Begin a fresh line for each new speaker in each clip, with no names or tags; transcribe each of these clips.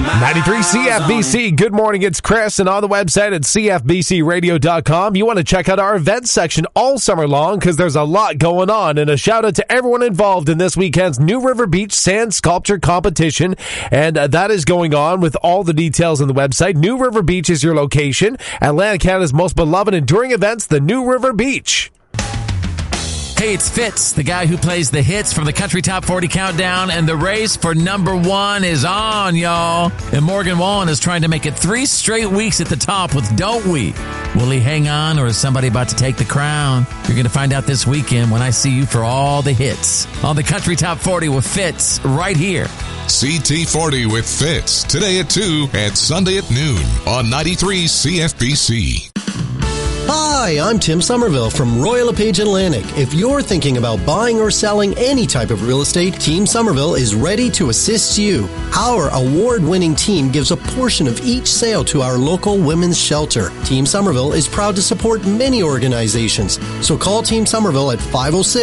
93 CFBC. Good morning, it's Chris, and on the website at cfbcradio.com, you want to check out our events section all summer long because there's a lot going on. And a shout out to everyone involved in this weekend's New River Beach Sand Sculpture Competition. And that is going on with all the details on the website. New River Beach is your location. Atlantic Canada's most beloved enduring events, the New River Beach.
Hey, it's Fitz, the guy who plays the hits from the Country Top 40 Countdown, and the race for number one is on, y'all. And Morgan Wallen is trying to make it 3 straight weeks at the top with Don't We? Will he hang on, or is somebody about to take the crown? You're going to find out this weekend when I see you for all the hits on the Country Top 40 with Fitz right here.
CT40 with Fitz, today at 2 and Sunday at noon on 93 CFBC.
Hi, I'm Tim Somerville from Royal LePage Atlantic. If you're thinking about buying or selling any type of real estate, Team Somerville is ready to assist you. Our award-winning team gives a portion of each sale to our local women's shelter. Team Somerville is proud to support many organizations. So call Team Somerville at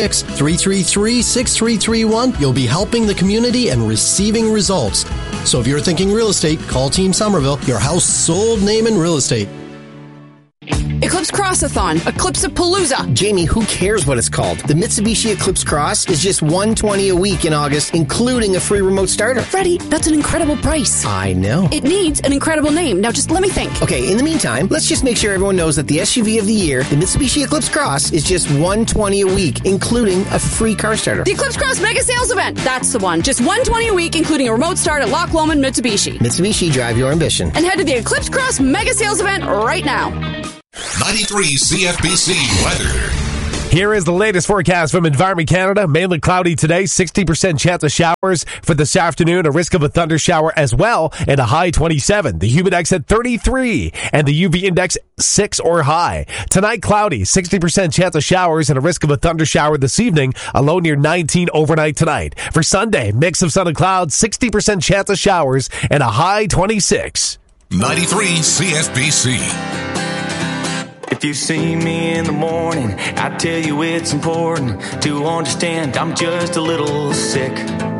506-333-6331. You'll be helping the community and receiving results. So if you're thinking real estate, call Team Somerville, your household name in real estate.
Eclipse Crossathon, Eclipse-a-Palooza.
Jamie, who cares what it's called? The Mitsubishi Eclipse Cross is just $120 a week in August, including a free remote starter.
Freddie, that's an incredible price.
I know.
It needs an incredible name. Now just let me think.
Okay, in the meantime, let's just make sure everyone knows that the SUV of the year, the Mitsubishi Eclipse Cross, is just $120 a week, including a free car starter.
The Eclipse Cross Mega Sales Event. That's the one. Just $120 a week, including a remote start at Loch Lomond Mitsubishi.
Mitsubishi, drive your ambition.
And head to the Eclipse Cross Mega Sales Event right now.
93 CFBC weather.
Here is the latest forecast from Environment Canada. Mainly cloudy today, 60% chance of showers for this afternoon, a risk of a thunder shower as well, and a high 27. The humid index at 33, and the UV index 6 or high. Tonight, cloudy, 60% chance of showers and a risk of a thunder shower this evening, a low near 19 overnight tonight. For Sunday, mix of sun and clouds, 60% chance of showers, and a high 26.
93 CFBC.
If you see me in the morning, I tell you it's important to understand I'm just a little sick.